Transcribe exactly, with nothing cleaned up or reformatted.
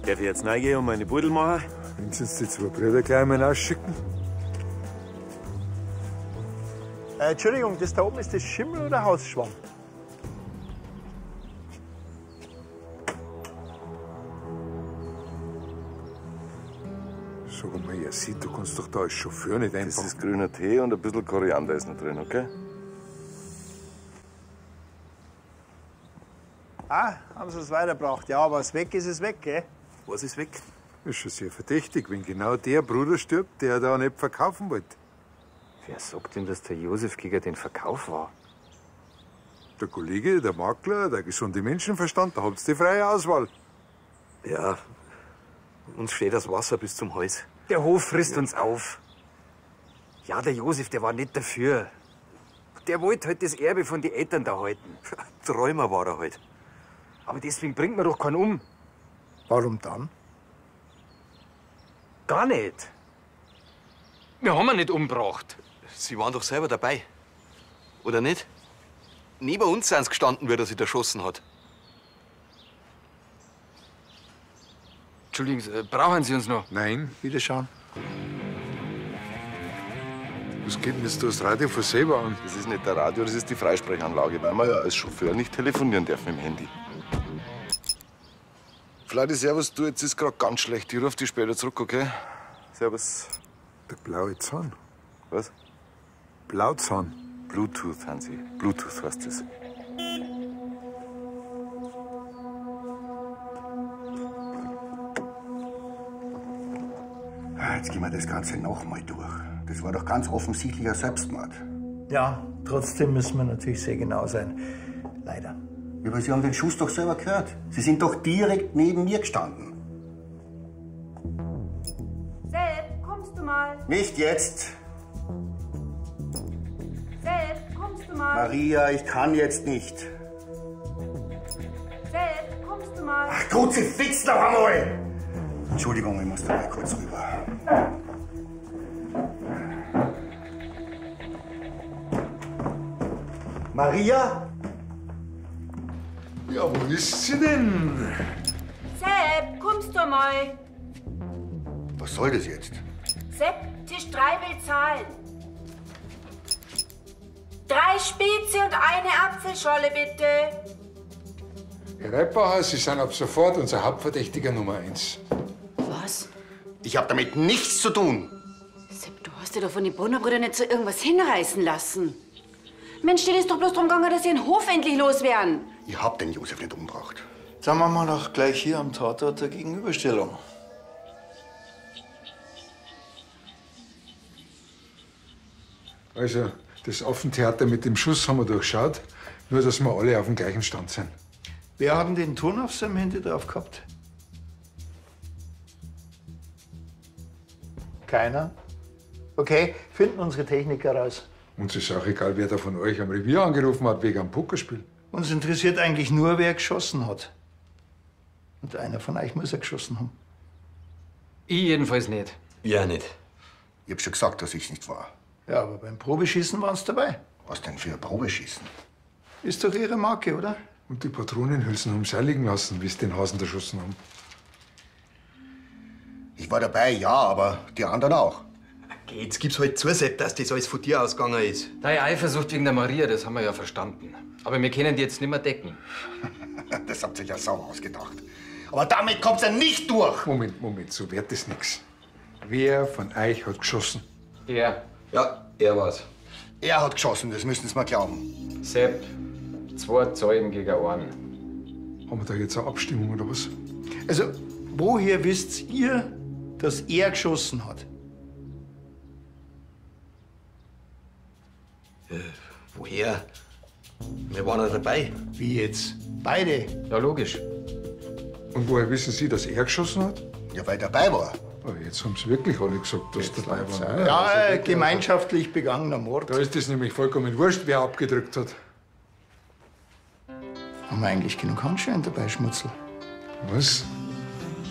Darf ich jetzt reingehen und meine Pudel machen? Wenn Sie jetzt die zwei Brüder gleich mal ausschicken? Äh, Entschuldigung, das da oben ist das Schimmel oder Hausschwamm? Sag mal, ihr sieht, du kannst doch da als Chauffeur nicht einfach... Das ist grüner Tee und ein bisschen Koriander ist noch drin, okay? Ah, haben Sie es weitergebracht. Ja, aber es weg ist es weg, gell? Was ist weg? Das ist schon sehr verdächtig, wenn genau der Bruder stirbt, der da nicht verkaufen wollte. Wer sagt denn, dass der Josef gegen den Verkauf war? Der Kollege, der Makler, der gesunde Menschenverstand, da habt ihr die freie Auswahl. Ja, uns steht das Wasser bis zum Hals. Der Hof frisst uns auf. Ja, der Josef, der war nicht dafür. Der wollte halt das Erbe von den Eltern da halten. Träumer war er halt. Aber deswegen bringt man doch keinen um. Warum dann? Gar nicht. Wir haben ihn nicht umgebracht. Sie waren doch selber dabei. Oder nicht? Neben uns sind sie gestanden, wie er sich erschossen hat. Entschuldigen Sie, äh, brauchen Sie uns noch? Nein. Wieder schauen. Was geht denn jetzt das Radio von selber an? Das ist nicht der Radio, das ist die Freisprechanlage, weil man ja als Chauffeur nicht telefonieren darf mit dem Handy. Vladi, servus, du, jetzt ist gerade ganz schlecht. Ich ruf dich später zurück, okay? Servus. Der blaue Zahn. Was? Blauzahn. Bluetooth, Hansi. Bluetooth heißt das. Jetzt gehen wir das Ganze noch mal durch. Das war doch ganz offensichtlicher Selbstmord. Ja, trotzdem müssen wir natürlich sehr genau sein. Leider. Ja, aber Sie haben den Schuss doch selber gehört. Sie sind doch direkt neben mir gestanden. Sepp, kommst du mal? Nicht jetzt. Sepp, kommst du mal? Maria, ich kann jetzt nicht. Sepp, kommst du mal? Ach, Kruzifix noch einmal! Entschuldigung, ich muss da mal kurz rüber. Maria? Ja, wo ist sie denn? Sepp, kommst du mal? Was soll das jetzt? Sepp, Tisch drei will zahlen. Drei Spezi und eine Apfelscholle, bitte. Herr Reipbacher, Sie sind ab sofort unser Hauptverdächtiger Nummer eins. Was? Ich habe damit nichts zu tun. Sepp, du hast dir doch von den Brunner-Brüdern nicht so irgendwas hinreißen lassen. Mensch, dir ist doch bloß drum gegangen, dass sie den Hof endlich loswerden. Ich hab den Josef nicht umgebracht. Dann machen wir doch gleich hier am Tatort der Gegenüberstellung. Also, das Affentheater mit dem Schuss haben wir durchschaut. Nur, dass wir alle auf dem gleichen Stand sind. Wer hat denn den Ton auf seinem Handy drauf gehabt? Keiner? Okay, finden unsere Techniker raus. Uns ist auch egal, wer da von euch am Revier angerufen hat wegen einem Pokerspiel. Uns interessiert eigentlich nur, wer geschossen hat. Und einer von euch muss ja geschossen haben. Ich jedenfalls nicht. Ja, nicht. Ich hab schon gesagt, dass ich's nicht war. Ja, aber beim Probeschießen waren sie dabei. Was denn für ein Probeschießen? Ist doch ihre Marke, oder? Und die Patronenhülsen haben sie auch liegen lassen, wie sie den Hasen erschossen haben. Ich war dabei, ja, aber die anderen auch. Okay, jetzt gib's halt zu, Sepp, dass das alles von dir ausgegangen ist. Deine Eifersucht wegen der Maria, das haben wir ja verstanden. Aber wir können die jetzt nicht mehr decken. Das habt ihr ja sauber ausgedacht. Aber damit kommt's ja nicht durch. Moment, Moment, so wird das nix. Wer von euch hat geschossen? Er. Ja, er war's. Er hat geschossen, das müssen Sie mir glauben. Sepp. Zwei Zeugen gegen einen. Haben wir da jetzt eine Abstimmung oder was? Also, woher wisst ihr, dass er geschossen hat? Äh, woher? Wir waren ja dabei. Wie jetzt? Beide? Ja, logisch. Und woher wissen Sie, dass er geschossen hat? Ja, weil er dabei war. Oh, jetzt haben Sie wirklich alle gesagt, dass der dabei war. Ja, Also, äh, gemeinschaftlich begangener Mord. da ist es nämlich vollkommen wurscht, wer abgedrückt hat. Haben wir eigentlich genug Handschellen dabei, Schmutzel? Was?